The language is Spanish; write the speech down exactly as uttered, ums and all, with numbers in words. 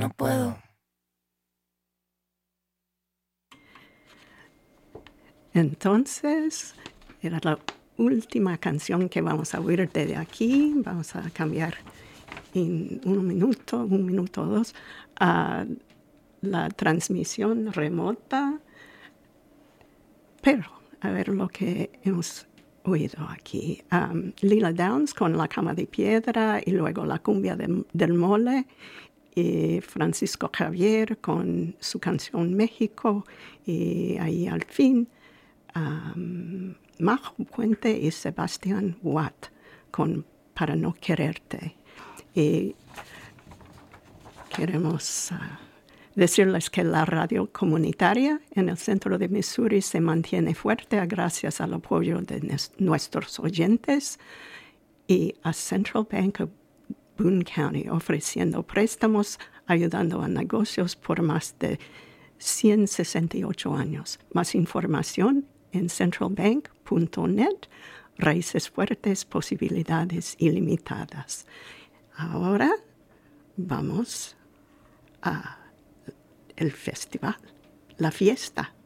no puedo. Entonces, era la última canción que vamos a oír desde aquí. Vamos a cambiar en un minuto, un minuto o dos, a la transmisión remota. Pero, a ver lo que hemos oído aquí. Um, Lila Downs con La Cama de Piedra y luego La Cumbia de, del Mole. Y Francisco Javier con su canción México. Y ahí al fin, um, Majo Puente y Sebastián Watt con Para no quererte. Y queremos uh, decirles que la radio comunitaria en el centro de Missouri se mantiene fuerte gracias al apoyo de nes- nuestros oyentes y a Central Bank of Boone County ofreciendo préstamos, ayudando a negocios por más de ciento sesenta y ocho años. Más información en central bank punto net. Raíces fuertes, posibilidades ilimitadas. Ahora vamos a el festival, la fiesta.